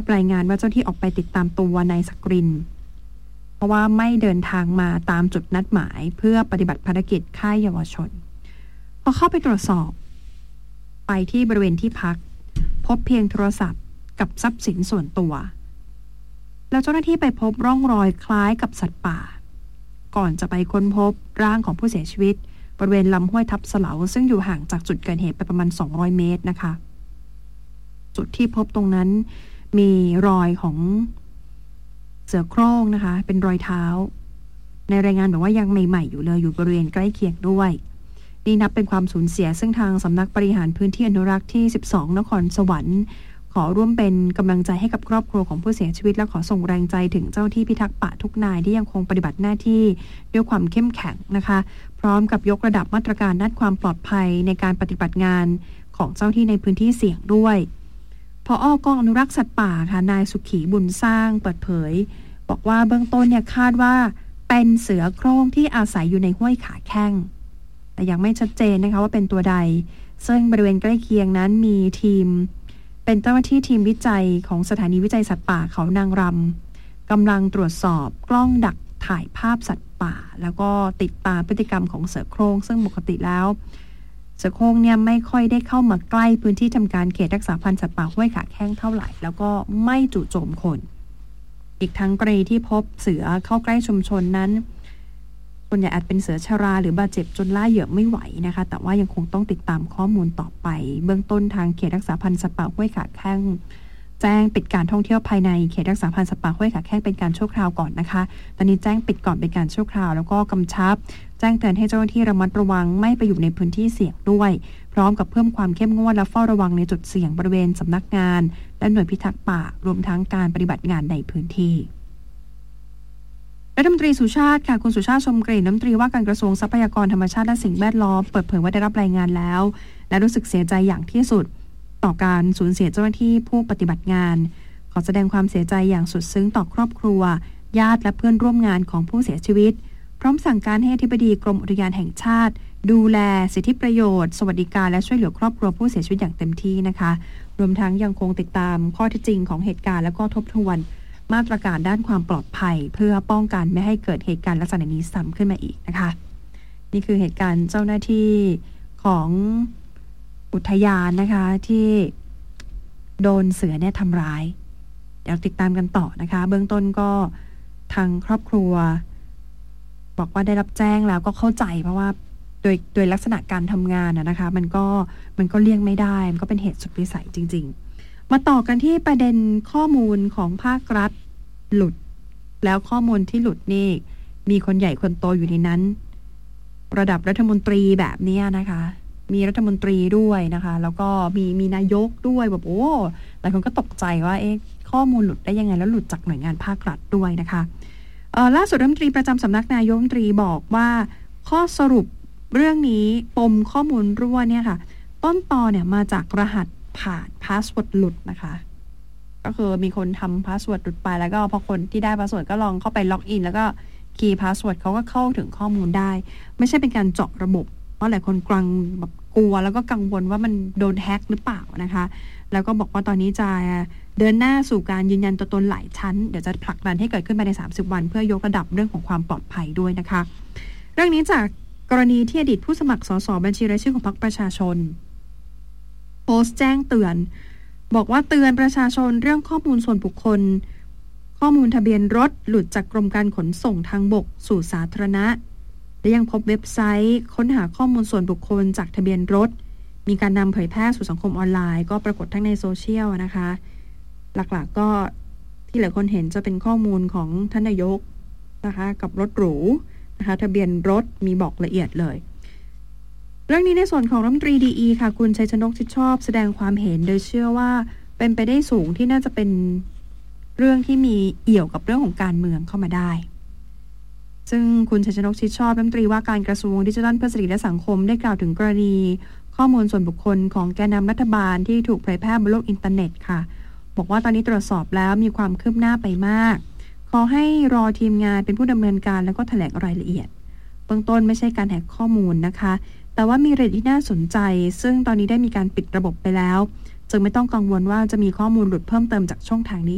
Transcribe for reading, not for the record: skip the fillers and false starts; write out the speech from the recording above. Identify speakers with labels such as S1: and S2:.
S1: รายงานว่าเจ้าที่ออกไปติดตามตัวนายศักรินเพราะว่าไม่เดินทางมาตามจุดนัดหมายเพื่อปฏิบัติภารกิจค่ายเยาวชนพอเข้าไปตรวจสอบไปที่บริเวณที่พักพบเพียงโทรศัพท์กับทรัพย์สินส่วนตัวแล้วเจ้าหน้าที่ไปพบร่องรอยคล้ายกับสัตว์ป่าก่อนจะไปค้นพบร่างของผู้เสียชีวิตบริเวณลำห้วยทับเสลาซึ่งอยู่ห่างจากจุดเกิดเหตุไปประมาณ200เมตรนะคะจุดที่พบตรงนั้นมีรอยของเสือโคร่งนะคะเป็นรอยเท้าในรายงานบอกว่ายังใหม่ๆอยู่เลยอยู่บริเวณใกล้เคียงด้วยนี่นับเป็นความสูญเสียซึ่งทางสำนักบริหารพื้นที่อนุรักษ์ที่12นครสวรรค์ขอร่วมเป็นกำลังใจให้กับครอบครัวของผู้เสียชีวิตและขอส่งแรงใจถึงเจ้าที่พิทักษ์ป่าทุกนายที่ยังคงปฏิบัติหน้าที่ด้วยความเข้มแข็งนะคะพร้อมกับยกระดับมาตรการด้านความปลอดภัยในการปฏิบัติงานของเจ้าที่ในพื้นที่เสี่ยงด้วยผอกองอนุรักษ์สัตว์ป่าค่ะนายสุขีบุญสร้างเปิดเผยบอกว่าเบื้องต้นเนี่ยคาดว่าเป็นเสือโคร่งที่อาศัยอยู่ในห้วยขาแข้งแต่ยังไม่ชัดเจนนะคะว่าเป็นตัวใดซึ่งบริเวณใกล้เคียงนั้นมีทีมเป็นเจ้าหน้าที่ทีมวิจัยของสถานีวิจัยสัตว์ป่าเขานางรำกำลังตรวจสอบกล้องดักถ่ายภาพสัตว์ป่าแล้วก็ติดตามพฤติกรรมของเสือโคร่งซึ่งปกติแล้วเสือโคร่งเนี่ยไม่ค่อยได้เข้ามาใกล้พื้นที่ทำการเขตรักษาพันธุ์สัตว์ป่าห้วยขาแข้งเท่าไหร่แล้วก็ไม่จู่โจมคนอีกทั้งกรณีที่พบเสือเข้าใกล้ชุมชนนั้นส่วนใหญ่อาจเป็นเสือชราหรือบาดเจ็บจนล่าเหยื่อไม่ไหวนะคะแต่ว่ายังคงต้องติดตามข้อมูลต่อไปเบื้องต้นทางเขตรักษาพันธุ์สัตว์ป่าห้วยขาแข้งแจ้งปิดการท่องเที่ยวภายในเขตรักษาพันธุ์สัตว์ป่าห้วยขาแข้งเป็นการชั่วคราวก่อนนะคะตอนนี้แจ้งปิดก่อนเป็นการชั่วคราวแล้วก็กำชับแจ้งเตือนให้เจ้าหน้าที่ระมัดระวังไม่ไปอยู่ในพื้นที่เสี่ยงด้วยพร้อมกับเพิ่มความเข้มงวดและเฝ้าระวังในจุดเสี่ยงบริเวณสำนักงานและหน่วยพิทักษ์ป่ารวมทั้งการปฏิบัติงานในพื้นที่รัฐมนตรีสุชาติค่ะคุณสุชาติชมกลิ่นรัฐมนตรีว่าการกระทรวงทรัพยากรธรรมชาติและสิ่งแวดล้อมเปิดเผยว่าได้รับรายงานแล้วและรู้สึกเสียใจอย่างที่สุดต่อการสูญเสียเจ้าหน้าที่ผู้ปฏิบัติงานขอแสดงความเสียใจอย่างสุดซึ้งต่อครอบครัวญาติและเพื่อนร่วมงานของผู้เสียชีวิตพร้อมสั่งการให้อธิบดีกรมอุทยานแห่งชาติดูแลสิทธิประโยชน์สวัสดิการและช่วยเหลือครอบครัวผู้เสียชีวิตอย่างเต็มที่นะคะรวมทั้งยังคงติดตามข้อเท็จจริงของเหตุการณ์และก็ทบทวนมาตรการด้านความปลอดภัยเพื่อป้องกันไม่ให้เกิดเหตุการณ์ลักษณะนี้ซ้ำขึ้นมาอีกนะคะนี่คือเหตุการณ์เจ้าหน้าที่ของอุทยานนะคะที่โดนเสือเนี่ยทำร้ายเดี๋ยวติดตามกันต่อนะคะเบื้องต้นก็ทางครอบครัวบอกว่าได้รับแจ้งแล้วก็เข้าใจเพราะว่าโดยลักษณะการทำงานนะคะมันก็เลี่ยงไม่ได้มันก็เป็นเหตุสุดวิสัยจริงๆมาต่อกันที่ประเด็นข้อมูลของภาครัฐหลุดแล้วข้อมูลที่หลุดนี่มีคนใหญ่คนโตอยู่ในนั้นระดับรัฐมนตรีแบบนี้นะคะมีรัฐมนตรีด้วยนะคะแล้วก็มีนายกด้วยแบบโอ้หลายคนก็ตกใจว่าข้อมูลหลุดได้ยังไงแล้วหลุดจากหน่วยงานภาครัฐด้วยนะคะล่าสุดรัฐมนตรีประจำสำนักนายกรัฐมนตรีบอกว่าข้อสรุปเรื่องนี้ปมข้อมูลรั่วเนี่ยค่ะต้นตอเนี่ยมาจากรหัสผ่านพาสเวิร์ดหลุดนะคะก็คือมีคนทำพาสเวิร์ดหลุดไปแล้วก็พอคนที่ได้พาสเวิร์ดก็ลองเข้าไปล็อกอินแล้วก็คีย์พาสเวิร์ดเขาก็เข้าถึงข้อมูลได้ไม่ใช่เป็นการเจาะระบบเพราะหลายคนกลัวแล้วก็กังวลว่ามันโดนแฮ็กหรือเปล่านะคะแล้วก็บอกว่าตอนนี้จะเดินหน้าสู่การยืนยันตัวตนหลายชั้นเดี๋ยวจะผลักดันให้เกิดขึ้นภายใน30วันเพื่อยกระดับเรื่องของความปลอดภัยด้วยนะคะเรื่องนี้จากกรณีที่อดีตผู้สมัครสสบัญชีรายชื่อของพรรคประชาชนโพสต์แจ้งเตือนบอกว่าเตือนประชาชนเรื่องข้อมูลส่วนบุคคลข้อมูลทะเบียนรถหลุดจากกรมการขนส่งทางบกสู่สาธารณะและยังพบเว็บไซต์ค้นหาข้อมูลส่วนบุคคลจากทะเบียนรถมีการนำเผยแพร่สู่สังคมออนไลน์ก็ปรากฏทั้งในโซเชียลนะคะหลักๆก็ที่หลายคนเห็นจะเป็นข้อมูลของท่านนายกนะคะกับรถหรูนะคะทะเบียนรถมีบอกละเอียดเลยเรื่องนี้ในส่วนของรัฐมนตรีดีค่ะคุณชัยชนกชิดชอบแสดงความเห็นโดยเชื่อว่าเป็นไปได้สูงที่น่าจะเป็นเรื่องที่มีเอี่ยวกับเรื่องของการเมืองเข้ามาได้ซึ่งคุณชัยชนกชิดชอบรัฐมนตรีว่าการกระทรวงดิจิทัลเพื่อเศรษฐกิจและสังคมได้กล่าวถึงกรณีข้อมูลส่วนบุคคลของแกนนำรัฐบาลที่ถูกเผยแพร่บนโลกอินเทอร์เน็ตค่ะบอกว่าตอนนี้ตรวจสอบแล้วมีความคืบหน้าไปมากขอให้รอทีมงานเป็นผู้ดำเนินการแล้วก็แถลงรายละเอียดเบื้องต้นไม่ใช่การแฮกข้อมูลนะคะแต่ว่ามีรายละเอียดที่น่าสนใจซึ่งตอนนี้ได้มีการปิดระบบไปแล้วจึงไม่ต้องกังวลว่าจะมีข้อมูลหลุดเพิ่มเติมจากช่องทางนี้